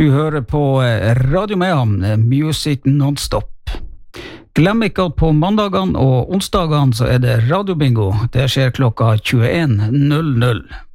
Du hører på Radio Mehamn, Music Non-Stop. Glem ikke at på mandagene og onsdagene så er det radiobingo. Det skjer klokka 21.00.